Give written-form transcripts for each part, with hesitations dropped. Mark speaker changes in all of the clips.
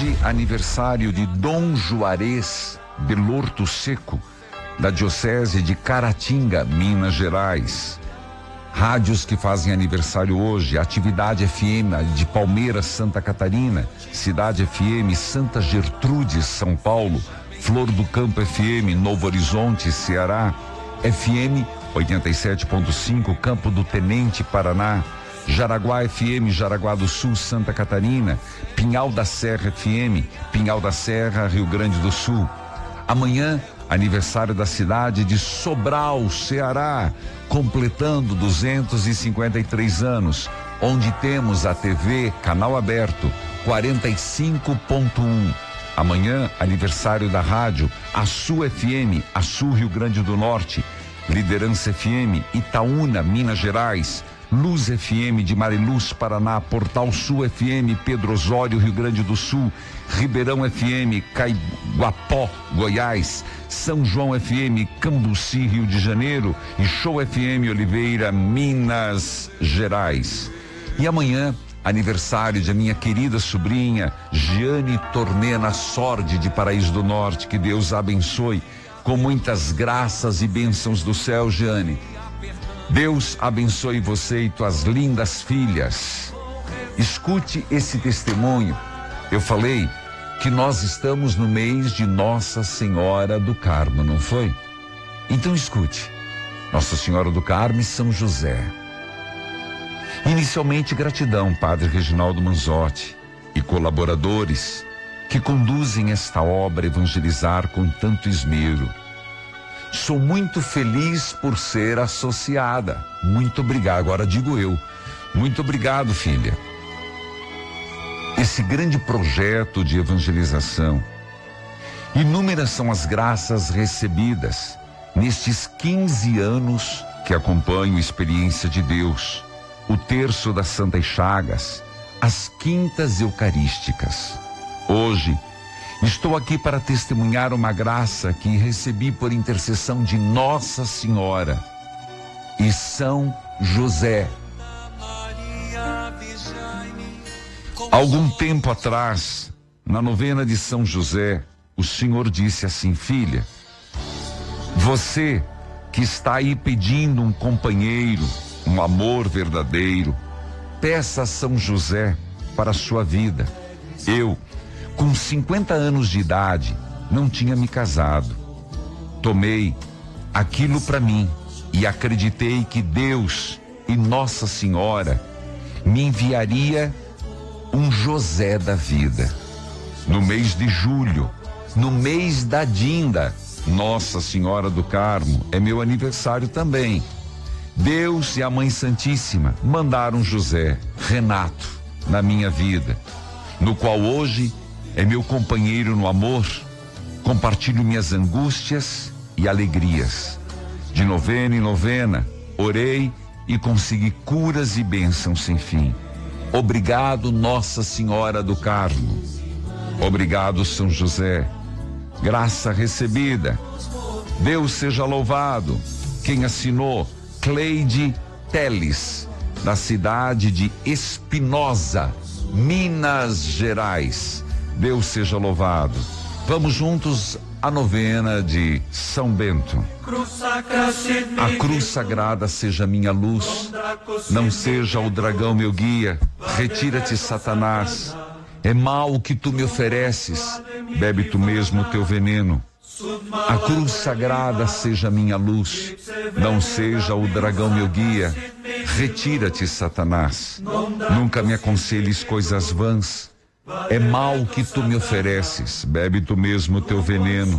Speaker 1: Hoje, aniversário de Dom Juarez Belorto Seco, da Diocese de Caratinga, Minas Gerais. Rádios que fazem aniversário hoje: Atividade FM de Palmeiras, Santa Catarina, Cidade FM, Santa Gertrudes, São Paulo, Flor do Campo FM, Novo Horizonte, Ceará, FM 87.5, Campo do Tenente, Paraná, Jaraguá FM, Jaraguá do Sul, Santa Catarina, Pinhal da Serra FM, Pinhal da Serra, Rio Grande do Sul. Amanhã, aniversário da cidade de Sobral, Ceará, completando 253 anos, onde temos a TV Canal Aberto 45.1. Amanhã, aniversário da rádio Açu FM, Açu, Rio Grande do Norte, Liderança FM, Itaúna, Minas Gerais, Luz FM de Mariluz, Paraná, Portal Sul FM, Pedro Osório, Rio Grande do Sul, Ribeirão FM, Caiguapó, Goiás, São João FM, Cambuci, Rio de Janeiro e Show FM Oliveira, Minas Gerais. E amanhã, aniversário de minha querida sobrinha Giane Tormena Sordi, de Paraíso do Norte. Que Deus a abençoe com muitas graças e bênçãos do céu, Giane. Deus abençoe você e tuas lindas filhas. Escute esse testemunho. Eu falei que nós estamos no mês de Nossa Senhora do Carmo, não foi? Então escute. Nossa Senhora do Carmo e São José. Inicialmente, gratidão, Padre Reginaldo Manzotti e colaboradores que conduzem esta obra evangelizar com tanto esmero. Sou muito feliz por ser associada. Muito obrigado. Agora digo eu. Muito obrigado, filha. Esse grande projeto de evangelização. Inúmeras são as graças recebidas nestes 15 anos que acompanho a experiência de Deus. O terço das Santas Chagas, as quintas eucarísticas. Hoje, estou aqui para testemunhar uma graça que recebi por intercessão de Nossa Senhora e São José. Algum tempo atrás, na novena de São José, o Senhor disse assim: filha, você que está aí pedindo um companheiro, um amor verdadeiro, peça a São José para a sua vida. Eu, com 50 anos de idade, não tinha me casado. Tomei aquilo para mim e acreditei que Deus e Nossa Senhora me enviaria um José da vida. No mês de julho, no mês da Dinda, Nossa Senhora do Carmo, é meu aniversário também. Deus e a Mãe Santíssima mandaram José, Renato, na minha vida, no qual hoje é meu companheiro no amor, compartilho minhas angústias e alegrias. De novena em novena, orei e consegui curas e bênçãos sem fim. Obrigado, Nossa Senhora do Carmo. Obrigado, São José. Graça recebida. Deus seja louvado. Quem assinou? Cleide Teles, da cidade de Espinosa, Minas Gerais. Deus seja louvado. Vamos juntos à novena de São Bento. A cruz sagrada seja minha luz, não seja o dragão meu guia. Retira-te, Satanás. É mal o que tu me ofereces, bebe tu mesmo o teu veneno. A cruz sagrada seja minha luz, não seja o dragão meu guia. Retira-te, Satanás. Nunca me aconselhes coisas vãs. É mal o que tu me ofereces, bebe tu mesmo o teu veneno.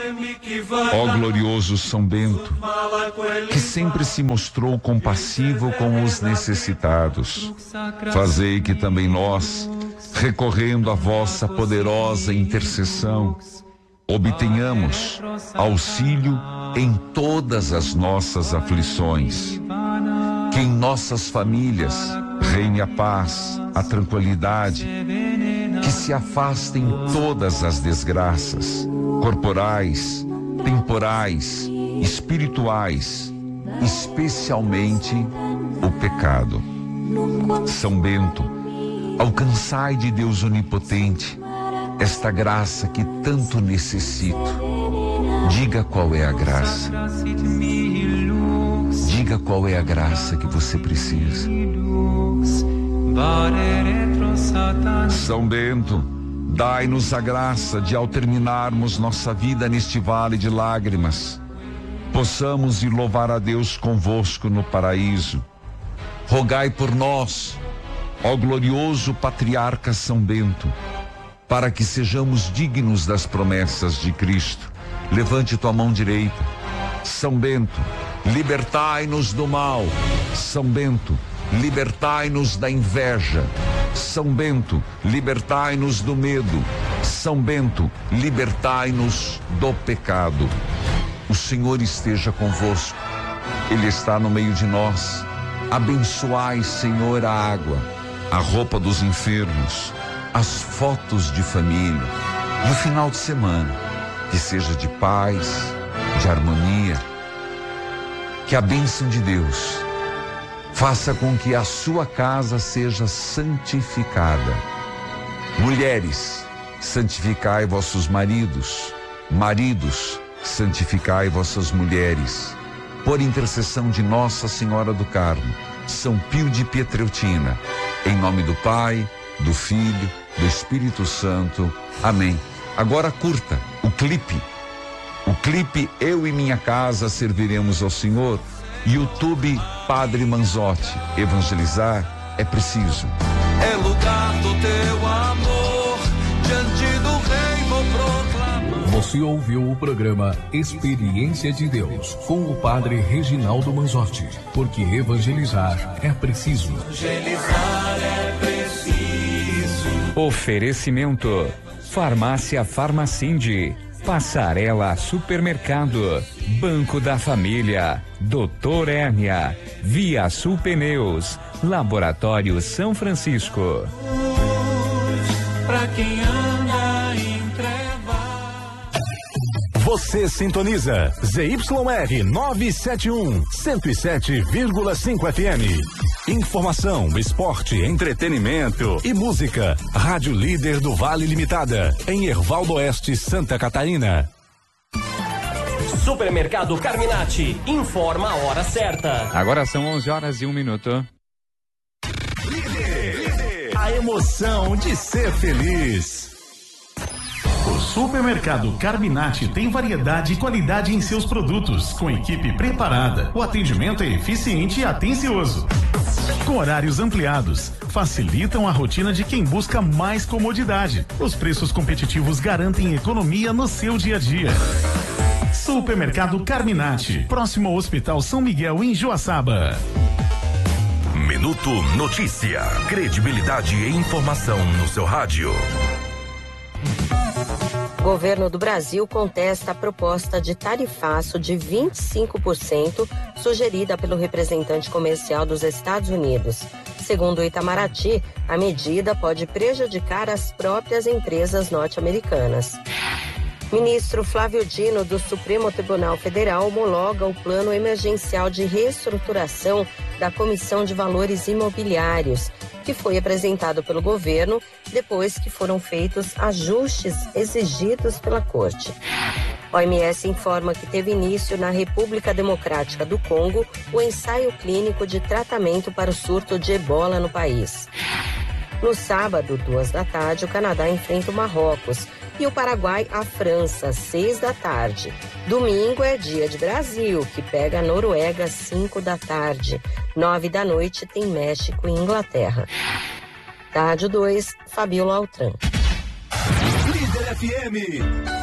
Speaker 1: Ó glorioso São Bento, que sempre se mostrou compassivo com os necessitados, fazei que também nós, recorrendo à vossa poderosa intercessão, obtenhamos auxílio em todas as nossas aflições. Que em nossas famílias reine a paz, a tranquilidade, que se afastem todas as desgraças, corporais, temporais, espirituais, especialmente o pecado. São Bento, alcançai de Deus onipotente esta graça que tanto necessito. Diga qual é a graça. Diga qual é a graça que você precisa. São Bento, dai-nos a graça de, ao terminarmos nossa vida neste vale de lágrimas, possamos ir louvar a Deus convosco no paraíso. Rogai por nós, ó glorioso patriarca São Bento, para que sejamos dignos das promessas de Cristo. Levante tua mão direita. São Bento, libertai-nos do mal. São Bento, libertai-nos da inveja. São Bento, libertai-nos do medo. São Bento, libertai-nos do pecado. O Senhor esteja convosco. Ele está no meio de nós. Abençoai, Senhor, a água, a roupa dos enfermos, as fotos de família e o final de semana, que seja de paz, de harmonia. Que a bênção de Deus faça com que a sua casa seja santificada. Mulheres, santificai vossos maridos. Maridos, santificai vossas mulheres. Por intercessão de Nossa Senhora do Carmo, São Pio de Pietreutina, em nome do Pai, do Filho, do Espírito Santo. Amém. Agora curta o clipe. O clipe Eu e Minha Casa Serviremos ao Senhor. YouTube Padre Manzotti. Evangelizar é preciso.
Speaker 2: É lugar do teu amor, diante do Rei vou proclamar.
Speaker 3: Você ouviu o programa Experiência de Deus com o Padre Reginaldo Manzotti, porque evangelizar é preciso.
Speaker 2: Evangelizar é preciso.
Speaker 4: Oferecimento: Farmácia Farmacinde, Passarela Supermercado, Banco da Família, Doutor Hérnia, Via Sul Pneus, Laboratório São Francisco.
Speaker 2: Pra quem anda em trevas.
Speaker 5: Você sintoniza ZYR 971, 107,5 FM. Informação, esporte, entretenimento e música. Rádio Líder do Vale Limitada, em Hervaldo Oeste, Santa Catarina.
Speaker 6: Supermercado Carminati, informa a hora certa.
Speaker 4: Agora são 11h01.
Speaker 5: A emoção de ser feliz.
Speaker 7: O Supermercado Carminati tem variedade e qualidade em seus produtos, com equipe preparada. O atendimento é eficiente e atencioso. Com horários ampliados, facilitam a rotina de quem busca mais comodidade. Os preços competitivos garantem economia no seu dia a dia. Supermercado Carminati, próximo ao Hospital São Miguel, em Joaçaba.
Speaker 5: Minuto Notícia. Credibilidade e informação no seu rádio.
Speaker 8: Governo do Brasil contesta a proposta de tarifaço de 25% sugerida pelo representante comercial dos Estados Unidos. Segundo o Itamaraty, a medida pode prejudicar as próprias empresas norte-americanas. Ministro Flávio Dino, do Supremo Tribunal Federal, homologa o plano emergencial de reestruturação da Comissão de Valores Imobiliários, que foi apresentado pelo governo depois que foram feitos ajustes exigidos pela Corte. A OMS informa que teve início na República Democrática do Congo o ensaio clínico de tratamento para o surto de ebola no país. No sábado, 14h, o Canadá enfrenta o Marrocos e o Paraguai a França, 18h. Domingo é dia de Brasil, que pega a Noruega, 5h. 21h tem México e Inglaterra. Rádio 2, Fabiola Altran.
Speaker 5: Líder FM.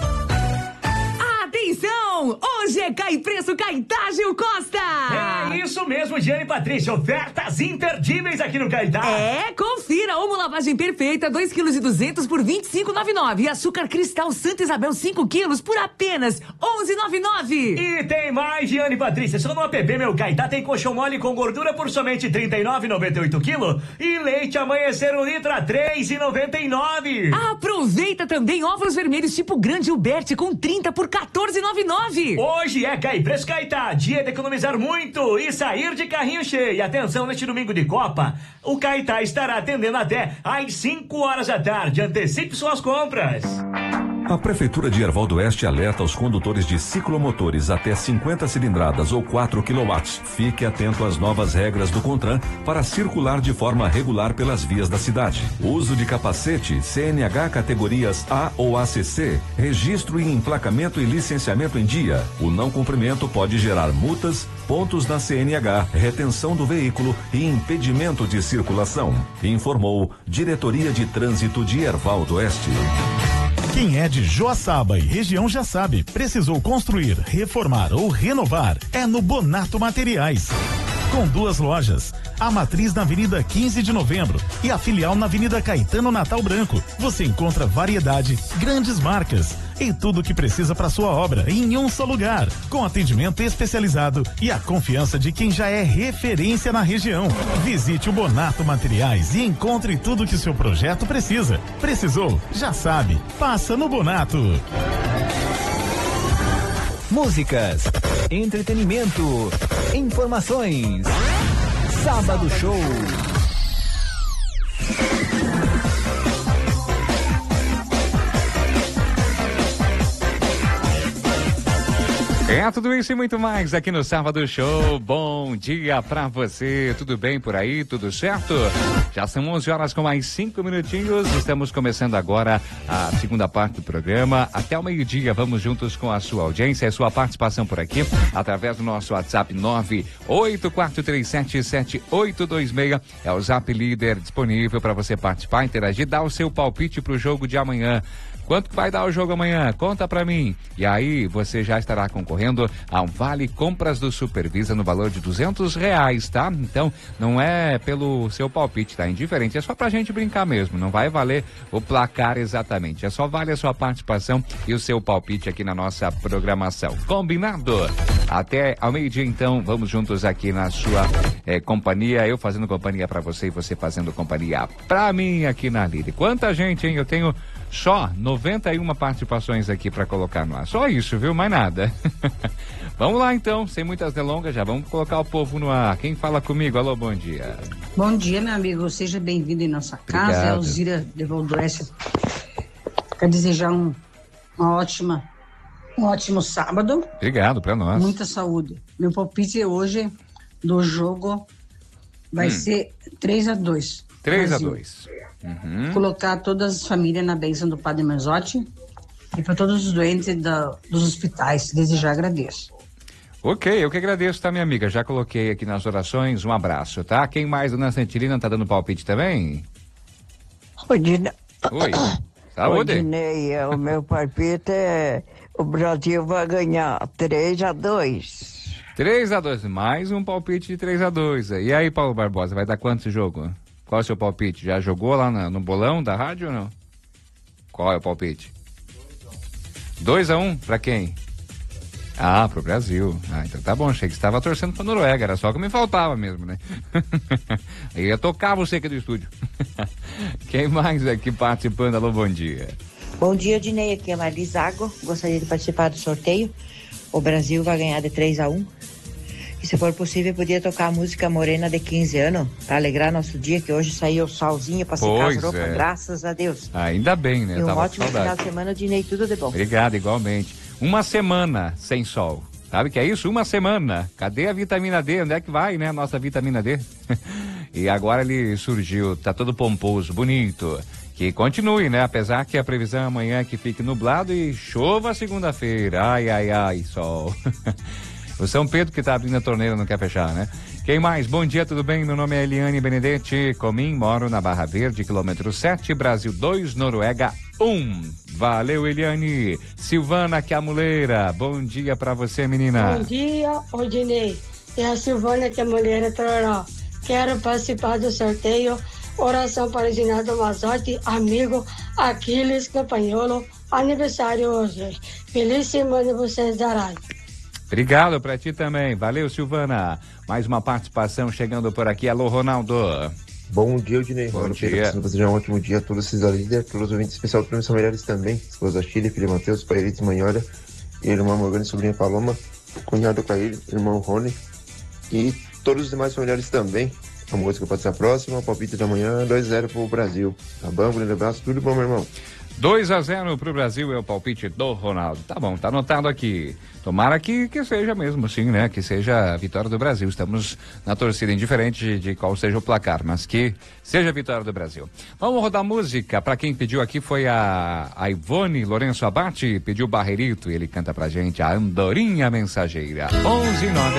Speaker 9: Atenção! Hoje é Cai Preço Caetá Gil Costa!
Speaker 10: É isso mesmo, Giane e Patrícia. Ofertas imperdíveis aqui no Caetá.
Speaker 9: É, confira. Omo lavagem perfeita, 2,2 kg por 25,99. E açúcar cristal Santa Isabel, 5 quilos por apenas 11,99.
Speaker 10: E tem mais, Giane e Patrícia. Só no app Meu Caetá tem colchão mole com gordura por somente 39,98 kg. E leite amanhecer 1 litro a 3,99.
Speaker 9: Aproveita também ovos vermelhos tipo grande Uberti com 30 por 14,99.
Speaker 10: Hoje é Cai Preço Caetá, dia de economizar muito e sair de carrinho cheio. E atenção, neste domingo de Copa, o Caetá estará atendendo atendendo até às 5 horas da tarde. Antecipe suas compras.
Speaker 11: A Prefeitura de Erval do Oeste alerta aos condutores de ciclomotores até 50 cilindradas ou 4 kW. Fique atento às novas regras do CONTRAN para circular de forma regular pelas vias da cidade. Uso de capacete, CNH categorias A ou ACC, registro e emplacamento e licenciamento em dia. O não cumprimento pode gerar multas, pontos na CNH, retenção do veículo e impedimento de circulação. Informou Diretoria de Trânsito de Erval do Oeste.
Speaker 7: Quem é de Joaçaba e região já sabe, precisou construir, reformar ou renovar, é no Bonato Materiais. Com 2 lojas, a matriz na Avenida 15 de Novembro e a filial na Avenida Caetano Natal Branco. Você encontra variedade, grandes marcas e tudo o que precisa para sua obra em um só lugar, com atendimento especializado e a confiança de quem já é referência na região. Visite o Bonato Materiais e encontre tudo o que o seu projeto precisa. Precisou? Já sabe. Passa no Bonato.
Speaker 5: Músicas, entretenimento, informações. Sábado Show.
Speaker 4: É tudo isso e muito mais aqui no Sábado Show. Bom dia pra você. Tudo bem por aí? Tudo certo? Já são 11 horas com mais 5 minutinhos. Estamos começando agora a segunda parte do programa. Até o meio-dia vamos juntos com a sua audiência, a sua participação por aqui, através do nosso WhatsApp 984377826. É o Zap Líder disponível para você participar, interagir, dar o seu palpite pro jogo de amanhã. Quanto que vai dar o jogo amanhã? Conta pra mim. E aí você já estará concorrendo a um vale compras do Supervisa no valor de R$200, tá? Então não é pelo seu palpite, tá? Indiferente, é só pra gente brincar mesmo, não vai valer o placar exatamente, é só vale a sua participação e o seu palpite aqui na nossa programação. Combinado? Até ao meio-dia então, vamos juntos aqui na sua companhia, eu fazendo companhia pra você e você fazendo companhia pra mim aqui na Lili. Quanta gente, hein? Eu tenho só 91 participações aqui para colocar no ar. Só isso, viu? Mais nada. Vamos lá então, sem muitas delongas, já vamos colocar o povo no ar. Quem fala comigo? Alô, bom dia.
Speaker 12: Bom dia, meu amigo. Seja bem-vindo em nossa casa.
Speaker 4: Obrigado.
Speaker 12: É Alzira de Erval do Oeste. Quero desejar um ótimo sábado.
Speaker 4: Obrigado para nós.
Speaker 12: Muita saúde. Meu palpite hoje do jogo vai ser 3-2.
Speaker 4: 3-2.
Speaker 12: Colocar todas as famílias na bênção do Padre Manzotti e para todos os doentes dos hospitais. Desejar, agradeço.
Speaker 4: Ok, eu que agradeço, tá, minha amiga? Já coloquei aqui nas orações, um abraço, tá? Quem mais, dona Santilina, tá dando palpite também?
Speaker 13: Oi, Dinei.
Speaker 4: Oi, saúde.
Speaker 13: Oi, Dinei, o meu palpite é o Brasil vai ganhar 3-2.
Speaker 4: 3-2, mais um palpite de 3-2. E aí, Paulo Barbosa, vai dar quanto esse jogo? Qual é o seu palpite? Já jogou lá no bolão da rádio ou não? Qual é o palpite? 2-1 pra quem? Ah, pro Brasil. Ah, então tá bom, achei que você estava torcendo pra Noruega, era só que me faltava mesmo, né? Eu ia tocar você aqui do estúdio. Quem mais aqui participando? Alô, bom dia.
Speaker 14: Bom dia, Dinei, aqui é Marli Zago, gostaria de participar do sorteio. O Brasil vai ganhar de 3-1. E se for possível, podia tocar a música Morena de 15 anos, para alegrar nosso dia, que hoje saiu o solzinho para secar as roupas, graças a Deus.
Speaker 4: Ainda bem, né?
Speaker 14: E um ótimo final de semana, Dinei, tudo de bom.
Speaker 4: Obrigado, igualmente. Uma semana sem sol. Sabe o que é isso? Uma semana. Cadê a vitamina D? Onde é que vai, né? A nossa vitamina D. E agora ele surgiu, tá todo pomposo, bonito. Que continue, né? Apesar que a previsão amanhã é que fique nublado e chova segunda-feira. Ai, ai, ai, sol. O São Pedro que tá abrindo a torneira não quer fechar, né? Quem mais? Bom dia, tudo bem? Meu nome é Eliane Benedetti Comim, moro na Barra Verde, quilômetro 7, Brasil 2, Noruega 1. Valeu, Eliane. Silvana Quiamuleira, bom dia pra você, menina.
Speaker 15: Bom dia, Odinei. É a Silvana Quiamuleira Tororó. Quero participar do sorteio. Oração para Ginaldo Mazzotti, amigo Aquiles Campanholo, aniversário hoje. Feliz semana vocês da rádio.
Speaker 4: Obrigado pra ti também. Valeu, Silvana. Mais uma participação chegando por aqui. Alô, Ronaldo.
Speaker 16: Bom dia, Odinei.
Speaker 4: Bom dia.
Speaker 16: Desejar um ótimo dia a todos vocês da líder, pelos ouvintes especial para os familiares também. Esposa Chile, filho Matheus, pai Erites Manhola, irmã Morgana e sobrinha Paloma, cunhado Cair, irmão Rony e todos os demais familiares também. A música pode ser a próxima, o palpite de amanhã, 2-0 pro Brasil. Tá bom? Grande abraço, tudo bom, meu irmão?
Speaker 4: 2-0 pro Brasil é o palpite do Ronaldo. Tá bom, tá anotado aqui. Tomara que seja mesmo assim, né? Que seja a vitória do Brasil. Estamos na torcida, indiferente de qual seja o placar, mas que seja a vitória do Brasil. Vamos rodar música. Pra quem pediu aqui foi a Ivone Lourenço Abate, pediu Barreirito e ele canta pra gente a Andorinha Mensageira. 11:09.